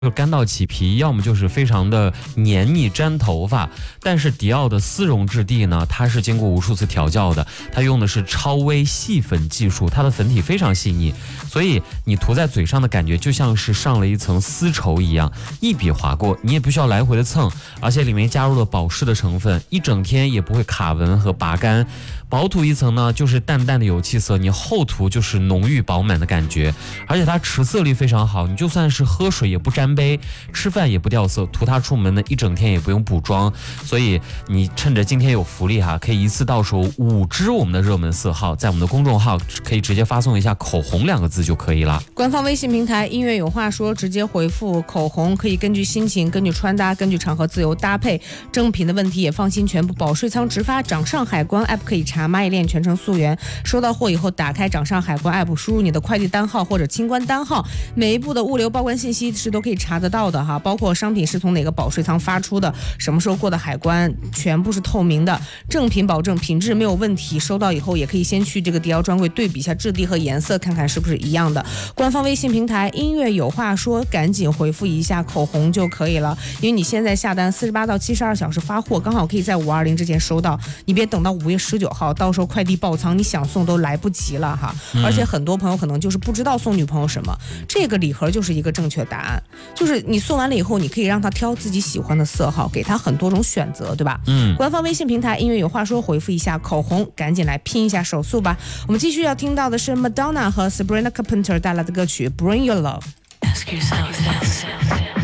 就干到起皮，要么就是非常的黏腻粘头发。但是迪奥的丝绒质地呢，它是经过无数次调教的，它用的是超微细粉技术，它的粉体非常细腻，所以你涂在嘴上的感觉就像是上了一层丝绸一样，一笔划过，你也不需要来回的蹭，而且里面加入了保湿的成分，一整天也不会卡纹和拔干。薄涂一层呢，就是淡淡的有气色，你厚涂就是浓郁饱满的感觉，而且它持色力非常好，你就算是喝水也不沾杯，吃饭也不掉色，涂它出门呢一整天也不用补妆。所以你趁着今天有福利哈，可以一次到手5支我们的热门色号，在我们的公众号可以直接发送一下口红2个字就可以了。 官方微信平台音乐有话说，直接回复口红，可以根据心情、根据穿搭、根据场合自由搭配。正品的问题也放心，全部保税仓直发，掌上海关 app 可以查，蚂蚁链全程溯源。收到货以后，打开掌上海关 app， 输入你的快递单号或者清关单号，每一步的物流报关信息是都可以查得到的哈，包括商品是从哪个保税仓发出的，什么时候过的海关，全部是透明的，正品保证品质没有问题。收到以后也可以先去这个迪奥专柜对比一下质地和颜色，看看是不是一样的。官方微信平台音乐有话说，赶紧回复一下口红就可以了，因为你现在下单48到72小时发货，刚好可以在520之前收到，你别等到5月19号，到时候快递爆仓，你想送都来不及了哈。而且很多朋友可能就是不知道送女朋友什么，这个礼盒就是一个正确答案，就是你送完了以后，你可以让她挑自己喜欢的色号，给她很多种选择，对吧？官方微信平台音乐有话说，回复一下口红，赶紧来拼一下手速吧。我们继续要听到的是 Madonna 和 Sabrina Carpenter 带来的歌曲 Bring Your Love。